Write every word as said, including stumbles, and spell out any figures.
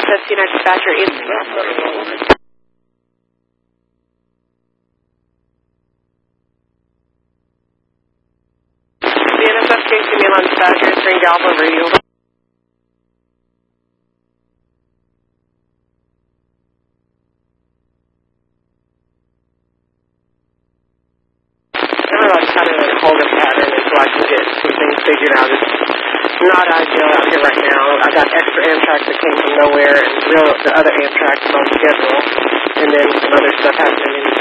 N S S United Dispatcher is... The N S S Casey Milan Dispatcher is Spring Alpha Radio. Everybody's kind of in a holding pattern until I can get some things figured out. It's not ideal out here right now. I got extra Amtrak that came from nowhere, and real, the other Amtrak is on schedule, and then some other stuff happening in